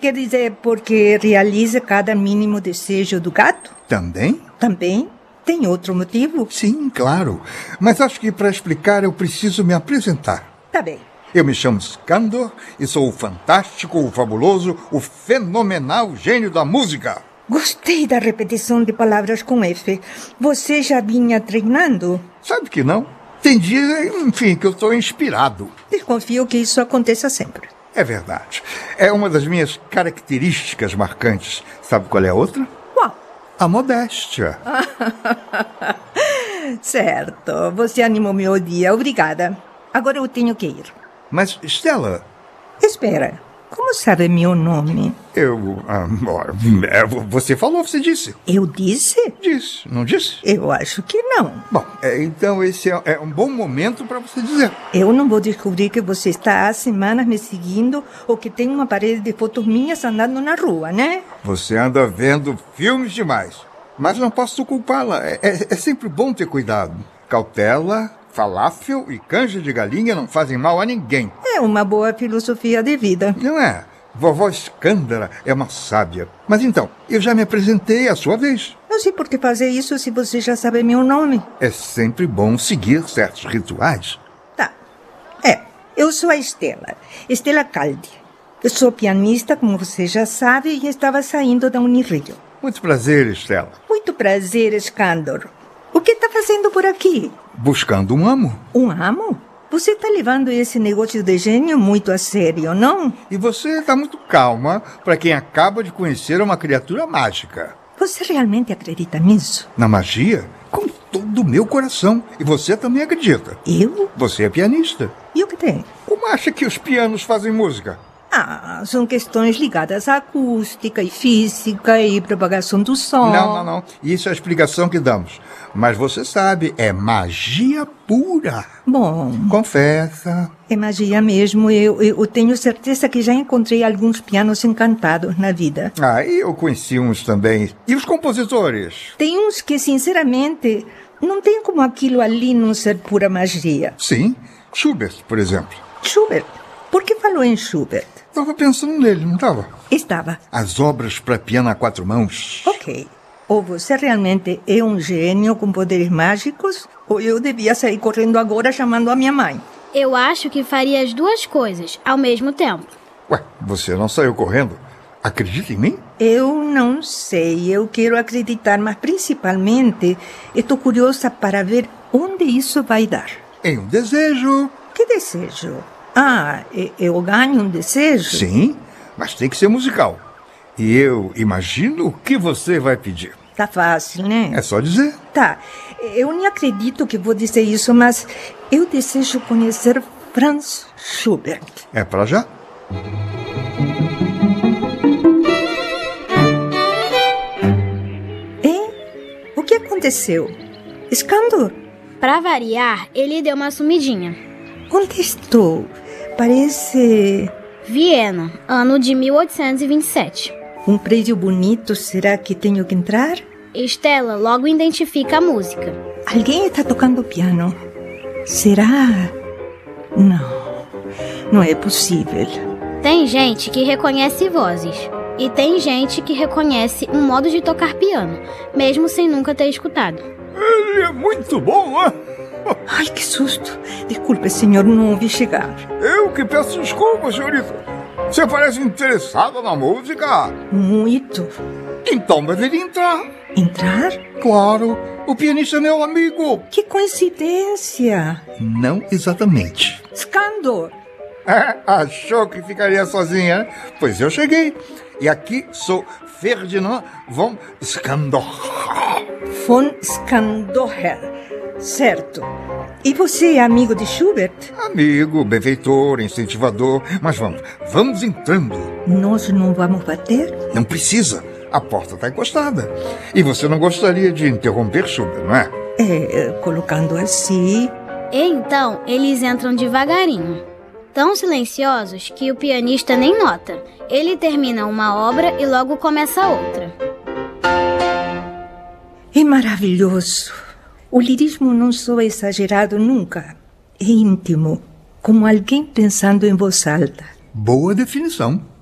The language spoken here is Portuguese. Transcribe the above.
quer dizer porque realiza cada mínimo desejo do gato? Também? Também? Tem outro motivo? Sim, claro. Mas acho que para explicar eu preciso me apresentar. Tá bem. Eu me chamo Skandor e sou o fantástico, o fabuloso, o fenomenal gênio da música. Gostei da repetição de palavras com F. Você já vinha treinando? Sabe que não? Tem dias, enfim, que eu estou inspirado. Desconfio que isso aconteça sempre. É verdade. É uma das minhas características marcantes. Sabe qual é a outra? Qual? A modéstia. Certo. Você animou meu dia. Obrigada. Agora eu tenho que ir. Mas, Stella... Espera. Como sabe meu nome? Você falou, você disse. Eu disse? Disse, não disse? Eu acho que não. Bom, então esse é um bom momento para você dizer. Eu não vou descobrir que você está há semanas me seguindo ou que tem uma parede de fotos minhas andando na rua, né? Você anda vendo filmes demais. Mas não posso culpá-la. É sempre bom ter cuidado. Cautela, falafel e canja de galinha não fazem mal a ninguém. É uma boa filosofia de vida. Não é? Vovó Escândara é uma sábia. Mas então, eu já me apresentei, a sua vez. Não sei por que fazer isso se você já sabe meu nome. É sempre bom seguir certos rituais. Tá. Eu sou a Stella Caldi. Eu sou pianista, como você já sabe, e estava saindo da Unirio. Muito prazer, Stella. Muito prazer, Skandor. O que está fazendo por aqui? Buscando um amo. Um amo? Você está levando esse negócio de gênio muito a sério, não? E você está muito calma para quem acaba de conhecer uma criatura mágica. Você realmente acredita nisso? Na magia? Com todo o meu coração. E você também acredita. Eu? Você é pianista. E o que tem? Como acha que os pianos fazem música? São questões ligadas à acústica e física e propagação do som. Não. Isso é a explicação que damos. Mas você sabe, é magia pura. Bom... Confessa. É magia mesmo. Eu tenho certeza que já encontrei alguns pianos encantados na vida. E eu conheci uns também. E os compositores? Tem uns que, sinceramente, não tem como aquilo ali não ser pura magia. Sim. Schubert, por exemplo. Schubert? Por que falou em Schubert? Estava pensando nele, não estava? Estava. As obras para piano a 4 mãos. Ok. Ou você realmente é um gênio com poderes mágicos, ou eu devia sair correndo agora chamando a minha mãe. Eu acho que faria as duas coisas ao mesmo tempo. Ué, você não saiu correndo? Acredita em mim? Eu não sei. Eu quero acreditar, mas principalmente estou curiosa para ver onde isso vai dar. Em um desejo. Que desejo? Eu ganho um desejo? Sim, mas tem que ser musical. E eu imagino o que você vai pedir. Tá fácil, né? É só dizer. Tá. Eu nem acredito que vou dizer isso, mas eu desejo conhecer Franz Schubert. É pra já? Hein? O que aconteceu? Skandor? Pra variar, ele deu uma sumidinha. Onde estou? Parece... Viena, ano de 1827. Um prédio bonito, será que tenho que entrar? Stella logo identifica a música. Alguém está tocando piano. Será? Não é possível. Tem gente que reconhece vozes. E tem gente que reconhece um modo de tocar piano, mesmo sem nunca ter escutado. Ele é muito bom, né? Ai, que susto. Desculpe, senhor, não ouvi chegar. Eu que peço desculpa, senhorita. Você parece interessada na música. Muito. Então deveria entrar. Entrar? Claro, o pianista é meu amigo. Que coincidência. Não exatamente. Skandor. Achou que ficaria sozinha, né? Pois eu cheguei. E aqui sou Ferdinand von Skandor. Von Skandoher. Certo. E você é amigo de Schubert? Amigo, benfeitor, incentivador. Mas vamos entrando. Nós não vamos bater? Não precisa. A porta está encostada. E você não gostaria de interromper Schubert, não é? Colocando assim... Então, eles entram devagarinho. Tão silenciosos que o pianista nem nota. Ele termina uma obra e logo começa outra. É maravilhoso. O lirismo não soa exagerado nunca. É íntimo, como alguém pensando em voz alta. Boa definição.